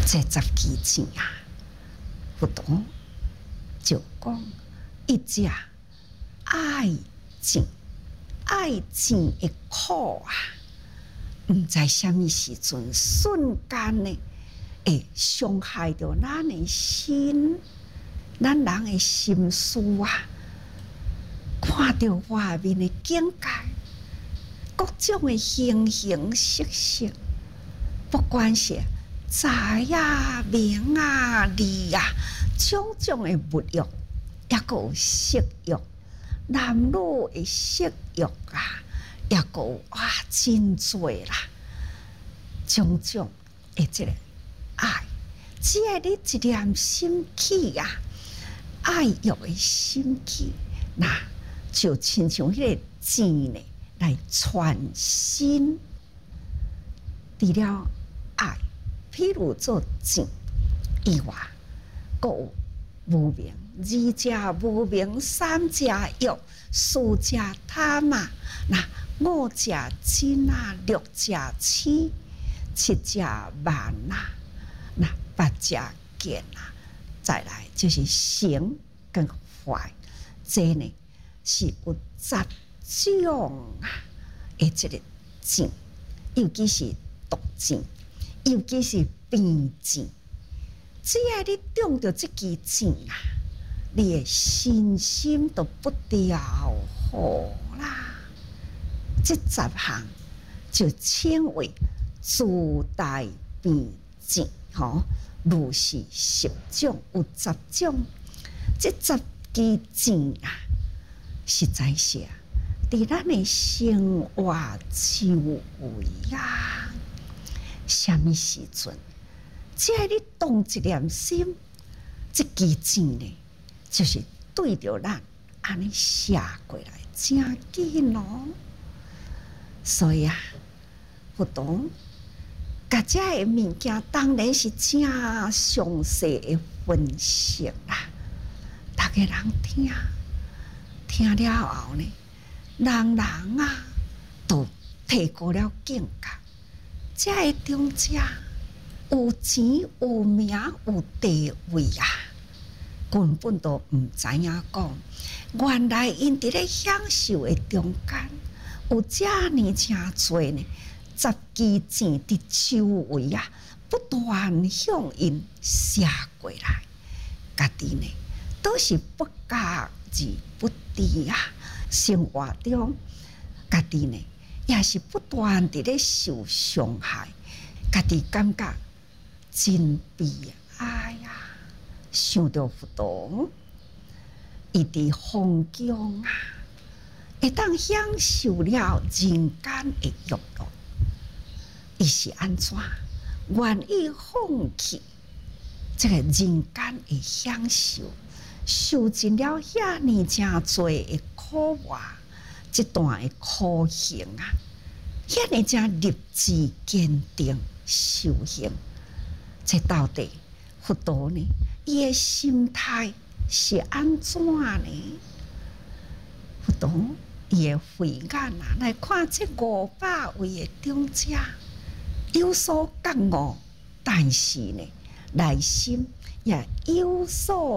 这十支箭啊，佛陀就讲一只爱情，爱情的苦啊，毋知什么时阵瞬间呢，会伤害到咱的心，咱人的心思啊，看到外面的境界，各种的形形色色，不管是财啊、名啊、利啊，种种的物欲，也个有色欲，男女的色欲啊，也个有真多啦，种种的这个爱，只要你一念心起呀，爱欲的心起，那就亲像迄个箭呢，来传心。除了爱，譬如做箭以外，还有无明，二者无明，三者欲，四者贪啊，那五者真啊，六者痴，七者慢啊，那八者见啊，再来就是成跟坏，这呢是有10种啊的这个箭，尤其是毒箭，尤其是病箭。只要你中到这支箭啊，你的身心都不调好啦。这10项就称为自带病箭，如是10种，有10种。这10支箭啊，实在是啊，伫咱的生活周围啊，什么时阵？只要你动一念心，这支箭呢，就是对着咱安尼射过来，真紧哦。所以啊，佛陀甲这个物件当然是真详细的分析啦。大家人听了后呢，人啊都提高了境界。这个中者有钱有名有地位啊，根本都唔知影讲，原来因伫咧享受的中间，有遮尼真多呢，10支箭伫周围啊，不断向因射过来，家己呢都是不觉而不知啊，生活中家己呢也是不断伫咧受伤害，家己感觉真悲哀呀！想到佛陀，伊伫风中啊，会当享受了人间的娱乐，伊是安怎愿意放弃这个人间的享受，受尽了遐尼真多的苦活，这段的苦行啊，遐尼真立志坚定修行。这到底佛陀呢？伊的心态是安怎呢？佛陀伊的慧眼啊，来看这500位的长者，有所觉悟，但是呢，内心也有所